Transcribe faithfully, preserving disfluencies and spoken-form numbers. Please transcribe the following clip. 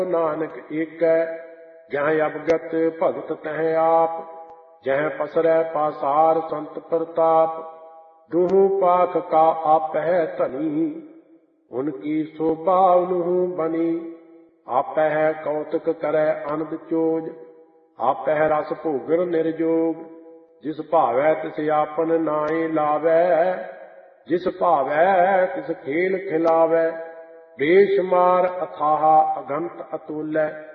नानक एकै जहाँ अवगत भगत तह आप जहाँ पसरै पासार संत प्रताप दुहु पाख का आपह धनी उनकी शोभा उन्हु बनी आपह कौतक करे आनंद चोज आपह रस भोगन निर्जोग जिस भावै तिस आपन नाए लावै जिस भावै तिस खेल खिलावै बेशुमार अथाह अगंत अतुलै।